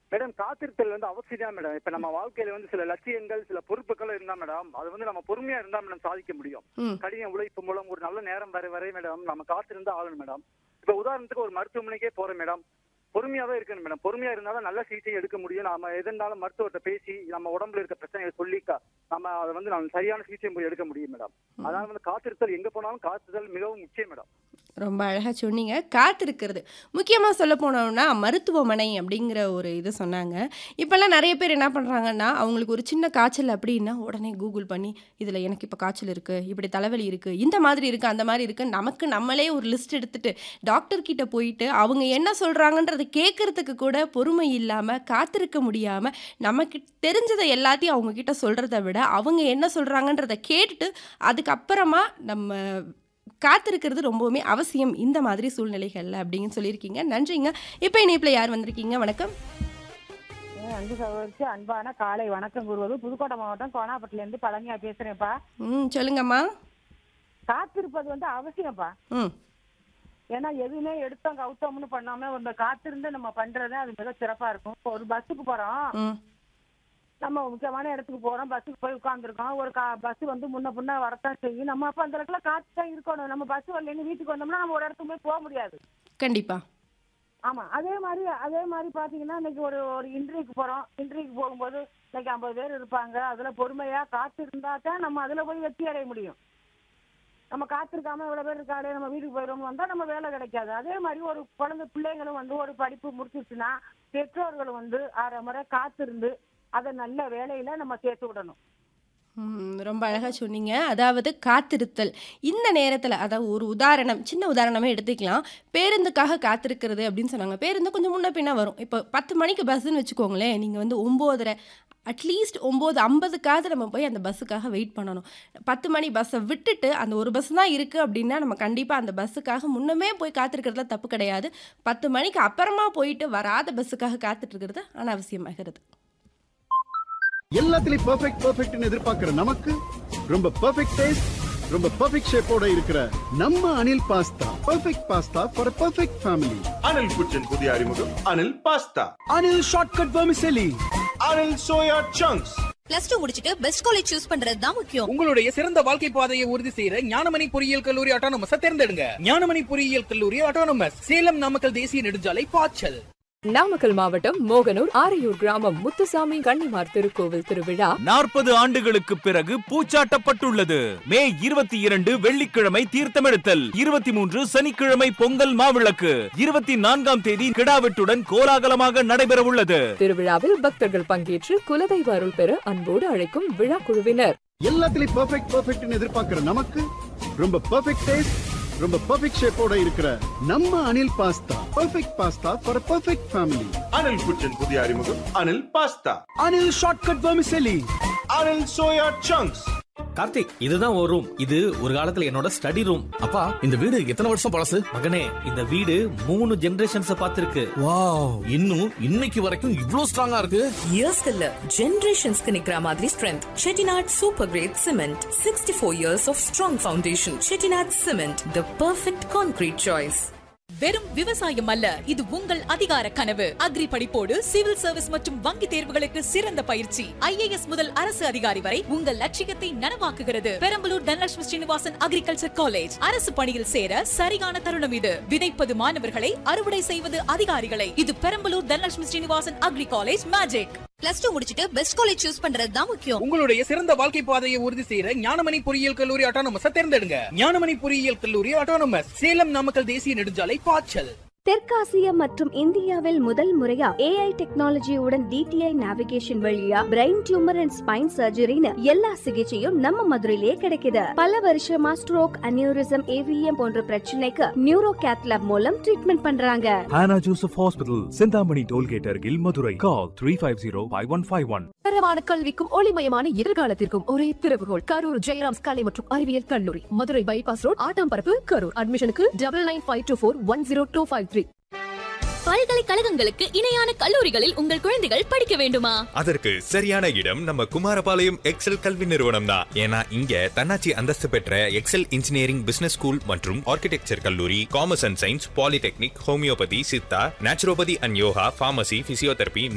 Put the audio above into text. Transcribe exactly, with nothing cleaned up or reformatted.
Madam காத்திருத்தல் வந்து அவசியம் தான் மேடம். இப்ப நம்ம வாழ்க்கையில வந்து சில லட்சியங்கள் சில பொறுப்புகள் இருந்தா மேடம் அது வந்து நம்ம பொறுமையா இருந்தா மேடம் சாதிக்க முடியும். கடின உழைப்பு மூலம் ஒரு நல்ல நேரம் வரை வரை மேடம் நம்ம காத்திருந்தா ஆகணும் மேடம். இப்ப உதாரணத்துக்கு ஒரு மருத்துவமனைக்கே போறோம் மேடம், பொறுமையாவே இருக்கணும் மேடம். பொறுமையா இருந்தாலும் நல்ல சிகிச்சை எடுக்க முடியும். நம்ம எதனாலும் மருத்துவத்தை பேசி நம்ம உடம்புல இருக்க பிரச்சனையை சொல்லி நம்ம அதை வந்து நம்ம சரியான சிகிச்சை முறை எடுக்க முடியும் மேடம். அதனால வந்து காத்திருத்தல் எங்க போனாலும் காத்திருத்தல் மிகவும் முக்கியம் மேடம். ரொம்ப அழகாக சொன்னீங்க. காத்திருக்கிறது முக்கியமாக சொல்ல போனோம்னா மருத்துவமனை அப்படிங்கிற ஒரு இது சொன்னாங்க. இப்போல்லாம் நிறைய பேர் என்ன பண்ணுறாங்கன்னா அவங்களுக்கு ஒரு சின்ன காய்ச்சல் அப்படின்னா உடனே கூகுள் பண்ணி இதில் எனக்கு இப்போ காய்ச்சல் இருக்குது, இப்படி தலைவலி இருக்குது, இந்த மாதிரி இருக்குது, அந்த மாதிரி இருக்குது, நமக்கு நம்மளே ஒரு லிஸ்ட் எடுத்துட்டு டாக்டர்கிட்ட போயிட்டு அவங்க என்ன சொல்கிறாங்கன்றதை கேட்குறதுக்கு கூட பொறுமை இல்லாமல் காத்திருக்க முடியாமல் நமக்கு தெரிஞ்சதை எல்லாத்தையும் அவங்கக்கிட்ட சொல்கிறத விட அவங்க என்ன சொல்கிறாங்கன்றதை கேட்டுட்டு அதுக்கப்புறமா நம்ம காத்திருக்கிறது ரொம்பவுமே அவசியம் இந்த மாதிரி சூழ்நிலைகள்ல அப்படின்னு சொல்லியிருக்கீங்க. நன்றிங்க. இப்போ இணைப்பில் யார் வந்திருக்கீங்க? வணக்கம். அன்பு சகோதரிக்கு அன்பான காலை வணக்கம் கூறுவது புதுக்கோட்டை மாவட்டம் கோனாப்பட்டில இருந்து பழனியா பேசுறேன்ப்பா. ம் சொல்லுங்கம்மா. காத்திருப்பது வந்து அவசியம்ப்பா. ம் ஏன்னா எதுவுமே எடுத்தோம் கவுத்தோம்னு பண்ணாம ஒரு காத்திருந்து நம்ம பண்றது அது மிக சிறப்பா இருக்கும். இப்போ ஒரு பஸ்ஸுக்கு போறோம், நம்ம முக்கியமான இடத்துக்கு போறோம், பஸ்ஸுக்கு போய் உட்காந்துருக்கோம், ஒரு கா பஸ் வந்து முன்ன பின்ன வரத்தான் செய்யும். நம்ம அப்ப அந்த இடத்துல காத்து தான் இருக்கணும். நம்ம பஸ் வரலன்னு வீட்டுக்கு வந்தோம்னா நம்ம ஒரு இடத்துக்கு போய் போக முடியாது. கண்டிப்பா. ஆமா, அதே மாதிரி அதே மாதிரி பாத்தீங்கன்னா இன்னைக்கு ஒரு ஒரு இன்டர்வியூக்கு போறோம். இன்டர்வியூக்கு போகும்போது இன்னைக்கு ஐம்பது பேர் இருப்பாங்க. அதுல பொறுமையா காத்து இருந்தா தான் நம்ம அதுல போய் வெற்றி அடைய முடியும். நம்ம காத்திருக்காம இவ்வளவு பேர் இருக்காளே நம்ம வீட்டுக்கு போயிடும் வந்தா நம்ம வேலை கிடைக்காது. அதே மாதிரி ஒரு குழந்தை பிள்ளைங்களும் வந்து ஒரு படிப்பு முடிச்சிருச்சுன்னா பெற்றோர்கள் வந்து அரை முறை காத்திருந்து அதை நல்ல வேலையில நம்ம சேர்த்து விடணும். ரொம்ப அழகாக சொன்னீங்க. அதாவது காத்திருத்தல் இந்த நேரத்தில், அதாவது ஒரு உதாரணம், சின்ன உதாரணமே எடுத்துக்கலாம். பேருந்துக்காக காத்திருக்கிறது அப்படின்னு சொன்னாங்க. பேருந்து கொஞ்சம் முன்ன பின்ன வரும். இப்போ பத்து மணிக்கு பஸ்ஸுன்னு வச்சுக்கோங்களேன், நீங்கள் வந்து ஒம்போதரை அட்லீஸ்ட் ஒம்பது ஐம்பதுக்காவது நம்ம போய் அந்த பஸ்ஸுக்காக வெயிட் பண்ணணும். பத்து மணி பஸ்ஸை விட்டுட்டு அந்த ஒரு பஸ் தான் இருக்குது அப்படின்னா நம்ம கண்டிப்பாக அந்த பஸ்ஸுக்காக முன்னமே போய் காத்திருக்கிறதுல தப்பு கிடையாது. பத்து மணிக்கு அப்புறமா போயிட்டு வராத பஸ்ஸுக்காக காத்துட்ருக்கிறது அனாவசியமாகிறது. எல்லாத்துலயும் பெர்ஃபெக்ட் பெர்ஃபெக்ட்னு எதிர்பார்க்கிற நமக்கு ரொம்ப பெர்ஃபெக்ட் டேஸ்ட், ரொம்ப பெர்ஃபெக்ட் ஷேப்போட இருக்கிற நம்ம Anil pasta. Perfect pasta for perfect family. Anil குச்சின் புதிய அறிமுகம் Anil pasta. Anil shortcut vermicelli. Anil soya chunks. Plus two முடிச்சிட்டு பெஸ்ட் காலேஜ் சூஸ் பண்றது தான் முக்கியம். உங்களுடைய சிறந்த வாழ்க்கை பாதையை உறுதி செய்யற ஞானமணி பொறியியல் கல்லூரி ஆட்டோனமஸ் தேர்ந்தெடுங்க. ஞானமணி பொறியியல் கல்லூரி ஆட்டோனமஸ், சேலம் நாமக்கல் தேசிய நெடுஞ்சாலை பாய்ச்சல். நாமக்கல் மாவட்டம் மோகனூர் ஆரையூர் கிராமம் முத்துசாமி கன்னிமார் திருக்கோவில் திருவிழா நாற்பது ஆண்டுகளுக்கு பிறகு பூச்சாட்டப்பட்டுள்ளது. மே இருபத்தி இரண்டு வெள்ளிக்கிழமை தீர்த்தமெடுத்தல், இருபத்தி மூன்று சனிக்கிழமை பொங்கல் மாவிளக்கு, இருபத்தி நான்காம் தேதி கிடாவெட்டுடன் கோலாகலமாக நடைபெற உள்ளது. திருவிழாவில் பக்தர்கள் பங்கேற்று குலதெய்வ அருள் பெற அன்போடு அழைக்கும் விழா குழுவினர். எல்லாத்துலயும் பெர்ஃபெக்ட் பெர்ஃபெக்ட்னு எதிர்பார்க்கிற நமக்கு ரொம்ப பெர்ஃபெக்ட் டேஸ்ட், ரொம்ப பெர்ஃபெக்ட் ஷேப்போட இருக்கிற நம்ம Anil pasta. Perfect pasta for perfect family. Anil குச்சின் புதிய அறிமுகம் Anil pasta. Anil shortcut vermicelli. Anil soya chunks. Karthik, இதுதான் ஒரு ரூம். இது ஒரு காலத்துல என்னோட ஸ்டடி ரூம். அப்பா, இந்த வீடு எத்தனை வருஷம் பழசு? மகனே, இந்த வீடு மூணு ஜெனரேஷன்ஸ் பார்த்திருக்கு. வாவ், இன்னும் இன்னைக்கு வரைக்கும் இவ்ளோ ஸ்ட்ராங்கா இருக்கு. இயர்ஸ் இல்ல, ஜெனரேஷன்ஸ்க்கு நிக்கிற மாதிரி strength. Chettinad super great cement, sixty four years of strong foundation. Chettinad cement, the perfect concrete choice. வெறும் விவசாயம் அல்ல, இது உங்கள் அதிகார கனவு. அக்ரி படிப்போடு சிவில் சர்வீஸ் மற்றும் வங்கி தேர்வுகளுக்கு சிறந்த பயிற்சி. ஐஏஎஸ் முதல் அரசு அதிகாரி வரை உங்கள் லட்சியத்தை நனவாக்குகிறது. Perambalur Dhanalakshmi Srinivasan agriculture college. அரசு பணியில் சேர சரியான தருணம் இது. விதைப்பது மாணவர்களை, அறுவடை செய்வது அதிகாரிகளை. இது Perambalur Dhanalakshmi Srinivasan agri college magic. Plus two முடிச்சிட்டு பெஸ்ட் காலேஜ் சூஸ் பண்றது தான் முக்கியம். உங்களுடைய சிறந்த வாழ்க்கை பாதையை உறுதி செய்யற ஞானமணி பொறியியல் கல்லூரி ஆட்டோனமஸ் தேர்ந்தெடுங்க. ஞானமணி பொறியியல் கல்லூரி ஆட்டோனமஸ், சேலம் நாமக்கல் தேசிய நெடுஞ்சாலை பாய்ச்சல். தெற்காசியா மற்றும் இந்தியாவில் முதல் முறையா ஏஐ டெக்னாலஜியுடன் டிடிஐ நேவிகேஷன் வழியா பிரெயின் டியூமர் அண்ட் ஸ்பைன் சர்ஜரின்னு எல்லா சிகிச்சையும் நம்ம மதுரையிலே கிடைக்குது. பல வருஷமா ஸ்ட்ரோக், அனியூரிசம், ஏவிஎம் போன்ற பிரச்சனைக்கு நியூரோ கேத்லாப் மூலம் ட்ரீட்மெண்ட் பண்றாங்க. Hannah Joseph hospital, Chintamani tollgate அருகில், மதுரை. கால் three five zero five one five one. தரமான கல்விக்கும் ஒளிமயமான எதிர்காலத்திற்கும் ஒரே திறவுகோல் கரூர் ஜெயராம்ஸ் கலை மற்றும் அறிவியல் கல்லூரி, மதுரை பைபாஸ் ரோட், ஆட்டாம்பரப்பு, கரூர். அட்மிஷனுக்கு double nine five two four one zero two five three. பல்கலைக்கழகங்களுக்கு இணையான கல்லூரிகளில் உங்கள் குழந்தைகள் படிக்க வேண்டுமா? அதற்கு சரியான இடம் நம்ம குமாரபாளையம் எக்ஸல் கல்வி நிறுவனம் தான். ஏன்னா இங்க தன்னாட்சி அந்தஸ்து பெற்ற எக்ஸல் இன்ஜினியரிங், பிசினஸ் ஸ்கூல் மற்றும் ஆர்கிடெக்சர் கல்லூரி, commerce and science, polytechnic, homeopathy, Siddha, naturopathy and yoga, pharmacy, physiotherapy,